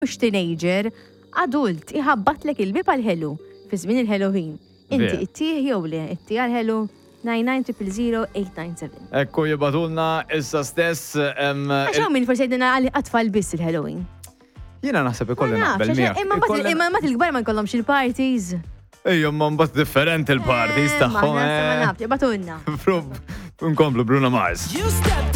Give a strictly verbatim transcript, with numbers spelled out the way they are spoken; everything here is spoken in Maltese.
mhux teenager, adult, iħabbatlek il-bib għal-ħelu, fi żmien il-Halloween. Inti Vera. ittieħ jew le, ittieħ għal-ħelu nine nine zero zero zero eight nine seven. Ekku jibatulna issa stess. em, Għaxaw minn forse jidina għal-atfall biss il-Halloween. Jiena naħseb ikolli Ma naqbel nafx, miegħek. imma mbagħad- imma mbagħad il-kbar ma jkollhomx il-parties. Ejja, ma mbagħad differenti l-parties Eh, tagħhom. Ma nafx, ma nafx, batunna. Nkomplu Bruno Mars. You step